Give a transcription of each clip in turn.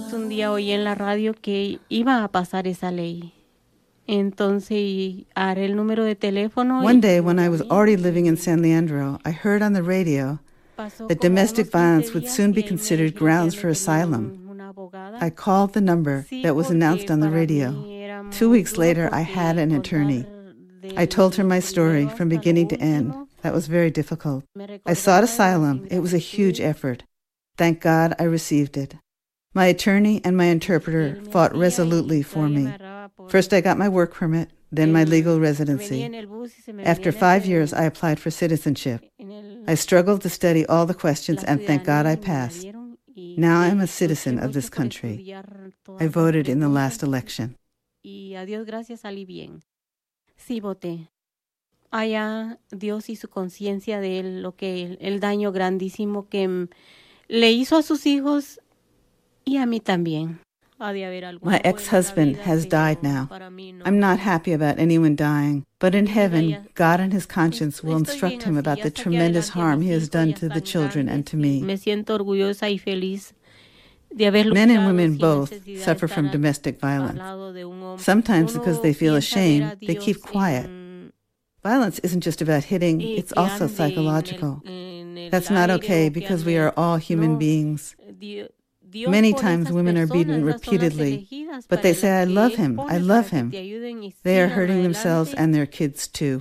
Entonces un día oí en la radio que iba a pasar esa ley. Entonces haré el número de teléfono. One day, when I was already living in San Leandro, I heard on the radio that domestic violence would soon be considered grounds for asylum. I called the number that was announced on the radio. 2 weeks later, I had an attorney. I told her my story from beginning to end. That was very difficult. I sought asylum. It was a huge effort. Thank God I received it. My attorney and my interpreter fought resolutely for me. First, I got my work permit, then my legal residency. After 5 years, I applied for citizenship. I struggled to study all the questions, and thank God I passed. Now I'm a citizen of this country. I voted in the last election. Y a Dios gracias salí bien. Sí voté. Allá Dios y su conciencia de él, lo que el daño grandísimo que le hizo a sus hijos y a mí también. My ex-husband has died now. I'm not happy about anyone dying, but in heaven, God and his conscience will instruct him about the tremendous harm he has done to the children and to me. Me siento orgullosa y feliz. Men and women both suffer from domestic violence. Sometimes because they feel ashamed, they keep quiet. Violence isn't just about hitting, it's also psychological. That's not okay because we are all human beings. Many times women are beaten repeatedly, but they say, I love him, I love him. They are hurting themselves and their kids too.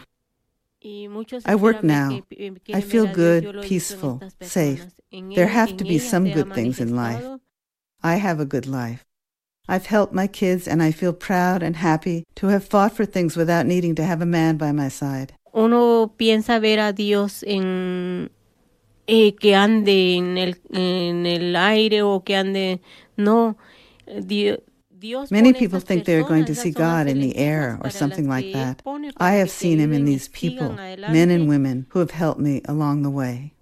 I work now. I feel good, peaceful, safe. There have to be some good things in life. I have a good life. I've helped my kids and I feel proud and happy to have fought for things without needing to have a man by my side. Uno piensa ver a Dios en que ande en el aire o que ande no Dios. Many people think they are going to see God in the air or something like that. I have seen him in these people, men and women, who have helped me along the way.